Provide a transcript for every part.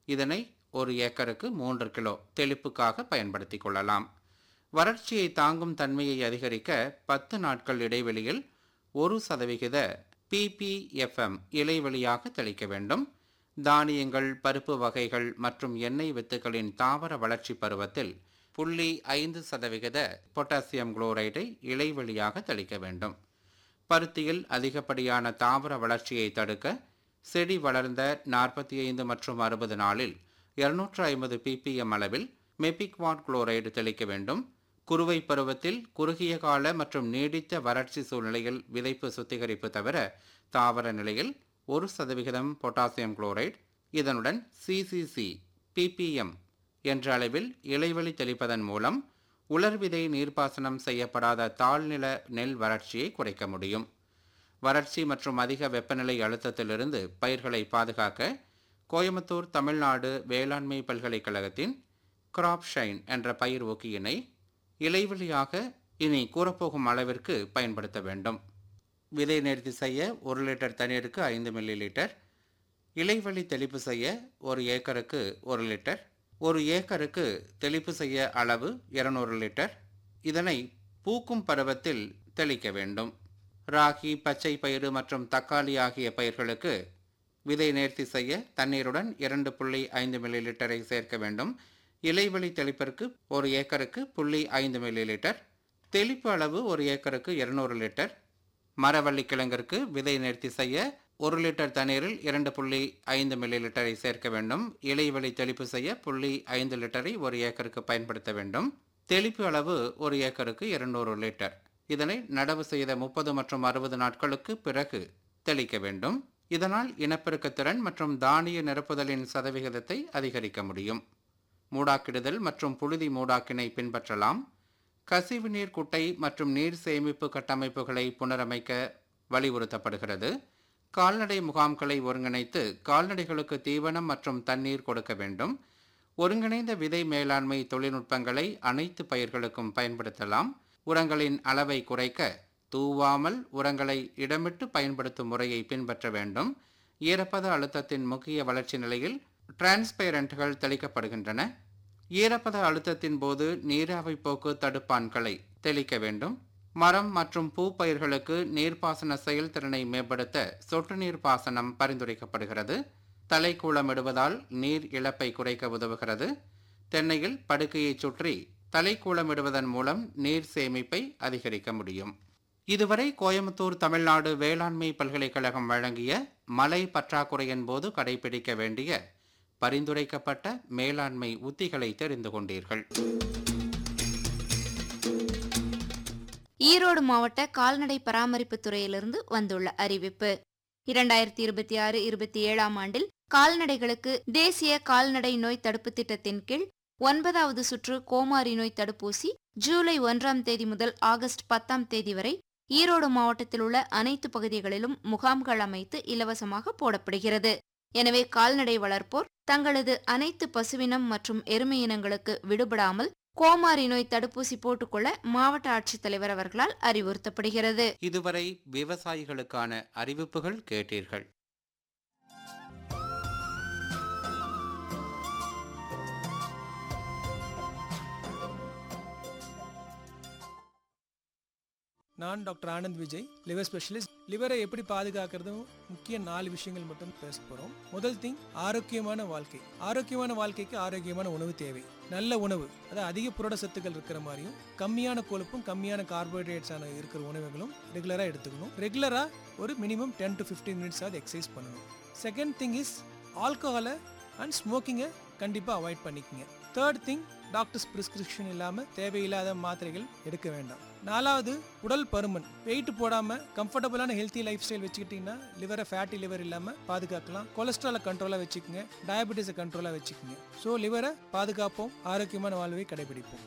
இதனை ஒரு ஏக்கருக்கு 3 கிலோ தெளிப்புக்காக பயன்படுத்திக் கொள்ளலாம். வறட்சியை தாங்கும் தன்மையை அதிகரிக்க 10 நாட்கள் இடைவெளியில் 1% ppfm இலைவெளியாக தெளிக்க வேண்டும். தானியங்கள், பருப்பு வகைகள் மற்றும் எண்ணெய் வித்துக்களின் தாவர வளர்ச்சி பருவத்தில் 0.5% பொட்டாசியம் குளோரைடை இலைவெளியாக தெளிக்க வேண்டும். பருத்தியில் அதிகப்படியான தாவர வளர்ச்சியை தடுக்க செடி வளர்ந்த 45 மற்றும் 60 நாளில் 250 ppm அளவில் மெபிக்வாட் குளோரைடு தெளிக்க வேண்டும். குறுவை பருவத்தில் குறுகிய கால மற்றும் நீடித்த வறட்சி சூழ்நிலையில் விதைப்பு சுத்திகரிப்பு தவிர தாவர நிலையில் 1% பொட்டாசியம் குளோரைடு, இதனுடன் சிசிசி ppm என்ற அளவில் இலைவெளி தெளிப்பதன் மூலம் உலர்விதை நீர்ப்பாசனம் செய்யப்படாத தாழ்நில நெல் வறட்சியை குறைக்க முடியும். வறட்சி மற்றும் அதிக வெப்பநிலை அழுத்தத்திலிருந்து பயிர்களை பாதுகாக்க கோயம்புத்தூர் தமிழ்நாடு வேளாண்மை பல்கலைக்கழகத்தின் கிராப் ஷைன் என்ற பயிர் ஊக்கியினை இலைவெளியாக இனி கூறப்போகும் அளவிற்கு பயன்படுத்த வேண்டும். விதை நேர்த்தி செய்ய 1 லிட்டர் தண்ணீருக்கு 5 மில்லிலிட்டர், இலைவெளி தெளிப்பு செய்ய 1 ஏக்கருக்கு 1 லிட்டர், 1 ஏக்கருக்கு தெளிப்பு செய்ய அளவு 200 லிட்டர். இதனை பூக்கும் பருவத்தில் தெளிக்க வேண்டும். ராகி, பச்சை பயிறு மற்றும் தக்காளி ஆகிய பயிர்களுக்கு விதை நேர்த்தி செய்ய தண்ணீருடன் 2.5 மில்லிலிட்டரை சேர்க்க வேண்டும். இலைவெளி தெளிப்பிற்கு 1 ஏக்கருக்கு 0.5 மில்லிலிட்டர், தெளிப்பு அளவு 1 ஏக்கருக்கு 200 லிட்டர். மரவள்ளி கிழங்கிற்கு விதை நேர்த்தி செய்ய 1 லிட்டர் தண்ணீரில் 2.5 மில்லிலிட்டரை சேர்க்க வேண்டும். இலைவெளி தெளிப்பு செய்ய 0.5 லிட்டரை 1 ஏக்கருக்கு பயன்படுத்த வேண்டும். தெளிப்பு அளவு 1 ஏக்கருக்கு 200 லிட்டர். இதனை நடவு செய்த 30 மற்றும் 60 நாட்களுக்கு பிறகு தெளிக்க வேண்டும். இதனால் இனப்பெருக்கத்திறன் மற்றும் தானிய நிரப்புதலின் சதவிகிதத்தை அதிகரிக்க முடியும். மூடாக்கிடுதல் மற்றும் புழுதி மூடாக்கினை பின்பற்றலாம். கசிவு நீர் குட்டை மற்றும் நீர் சேமிப்பு கட்டமைப்புகளை புனரமைக்க வலியுறுத்தப்படுகிறது. கால்நடை முகாம்களை ஒருங்கிணைத்து கால்நடைகளுக்கு தீவனம் மற்றும் தண்ணீர் கொடுக்க வேண்டும். ஒருங்கிணைந்த விதை மேலாண்மை தொழில்நுட்பங்களை அனைத்து பயிர்களுக்கும் பயன்படுத்தலாம். உரங்களின் அளவை குறைக்க தூவாமல் உரங்களை இடமிட்டு பயன்படுத்தும் முறையை பின்பற்ற வேண்டும். ஈரப்பத அழுத்தத்தின் முக்கிய வளர்ச்சி நிலையில் டிரான்ஸ்பேரண்ட்கள் தெளிக்கப்படுகின்றன. ஈரப்பத அழுத்தத்தின் போது நீராவி போக்கு தடுப்பான்களை தெளிக்க வேண்டும். மரம் மற்றும் பூ பயிர்களுக்கு நீர்ப்பாசன செயல்திறனை மேம்படுத்த சொட்டு நீர் பாசனம் பரிந்துரைக்கப்படுகிறது. தலைக்கூளமிடுவதால் நீர் இழப்பை குறைக்க உதவுகிறது. தென்னையில் படுக்கையை சுற்றி தலைக்கூளமிடுவதன் மூலம் நீர் சேமிப்பை அதிகரிக்க முடியும். இதுவரை கோயம்புத்தூர் தமிழ்நாடு வேளாண்மை பல்கலைக்கழகம் வழங்கிய மழை பற்றாக்குறையின் போது கடைபிடிக்க வேண்டிய பரிந்துரைக்கப்பட்ட மேலாண்மை உத்திகளை தெரிந்து கொண்டீர்கள். ஈரோடு மாவட்ட கால்நடை பராமரிப்பு துறையிலிருந்து வந்துள்ள அறிவிப்பு. 2026-27 ஆண்டில் கால்நடைகளுக்கு தேசிய கால்நடை நோய் தடுப்பு திட்டத்தின் கீழ் 9வது சுற்று கோமாரி நோய் தடுப்பூசி ஜூலை 1ஆம் தேதி முதல் ஆகஸ்ட் 10ஆம் தேதி வரை ஈரோடு மாவட்டத்தில் உள்ள அனைத்து பகுதிகளிலும் முகாம்கள் அமைத்து இலவசமாக போடப்படுகிறது. எனவே கால்நடை வளர்ப்போர் தங்களது அனைத்து பசுவினம் மற்றும் எருமை இனங்களுக்கு விடுபடாமல் கோமாரி நோய் தடுப்பூசி போட்டுக்கொள்ள மாவட்ட ஆட்சித்தலைவர் அவர்களால் அறிவுறுத்தப்படுகிறது. இதுவரை விவசாயிகளுக்கான அறிவிப்புகள் கேட்டீர்கள். நான் doctor Anand Vijay, liver specialist. லிவரை எப்படி பாதுகாக்கிறது முக்கிய 4 விஷயங்கள் மட்டும் பேச போறோம். முதல் திங், ஆரோக்கியமான வாழ்க்கை. ஆரோக்கியமான வாழ்க்கைக்கு ஆரோக்கியமான உணவு தேவை. நல்ல உணவு, அதாவது அதிக புரத சத்துக்கள் இருக்கிற மாதிரியும் கம்மியான கொழுப்பும் கம்மியான கார்போஹைட்ரேட்ஸான இருக்கிற உணவுகளும் ரெகுலராக எடுத்துக்கணும். ரெகுலராக ஒரு மினிமம் 10 to 15 மினிட்ஸ் ஆகுது எக்ஸசைஸ் பண்ணணும். செகண்ட் திங் இஸ் ஆல்கஹாலை அண்ட் ஸ்மோக்கிங்கை கண்டிப்பாக அவாய்ட் பண்ணிக்கோங்க. தேர்ட் திங், டாக்டர்ஸ் பிரிஸ்கிரிப்ஷன் இல்லாமல் தேவையில்லாத மாத்திரைகள் எடுக்க வேண்டாம். 4வது, உடல் பருமன். வெயிட் போடாமல் கம்ஃபர்டபுளான ஹெல்த்தி லைஃப் ஸ்டைல் வச்சுக்கிட்டிங்கன்னா லிவரை ஃபேட்டி லிவர் இல்லாமல் பாதுகாக்கலாம். கொலஸ்ட்ராலை கண்ட்ரோலாக வச்சுக்கோங்க, டயபெட்டிஸை கண்ட்ரோலாக வச்சுக்கோங்க. ஸோ லிவரை பாதுகாப்போம், ஆரோக்கியமான வாழ்வை கடைபிடிப்போம்.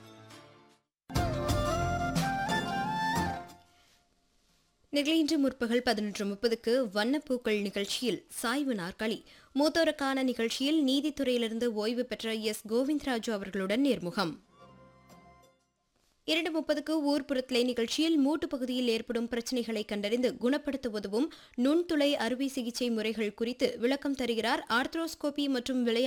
நிகழ்ச்சி முற்பகல் 11:30க்கு வண்ணப்பூக்கள் நிகழ்ச்சியில் சாய்வு நாற்காலி, மூத்தோருக்கான நிகழ்ச்சியில் நீதித்துறையிலிருந்து ஓய்வு பெற்ற எஸ் கோவிந்தராஜு அவர்களுடன் நேர்முகம். 2:30க்கு ஊர்ப்புறத்திலே நிகழ்ச்சியில் மூட்டு பகுதியில் ஏற்படும் பிரச்சினைகளை கண்டறிந்து குணப்படுத்த உதவும் நுண்துளை அறுவை சிகிச்சை முறைகள் குறித்து விளக்கம் தருகிறார் ஆர்த்ரோஸ்கோபி மற்றும் விளையாட்டு